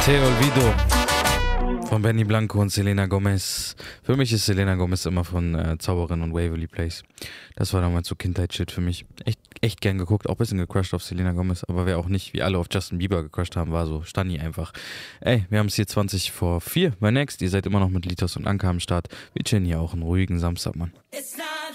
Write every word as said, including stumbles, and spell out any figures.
Te Olvido von Benny Blanco und Selena Gomez. Für mich ist Selena Gomez immer von äh, Zauberin und Waverly Place. Das war damals so Kindheitsshit für mich. Echt, echt gern geguckt, auch ein bisschen gecrushed auf Selena Gomez, aber wer auch nicht, wie alle auf Justin Bieber gecrushed haben, war so Stani einfach. Ey, wir haben es hier zwanzig vor vier bei Next. Ihr seid immer noch mit Litos und Anka am Start. Wir chillen hier auch einen ruhigen Samstag, Mann. It's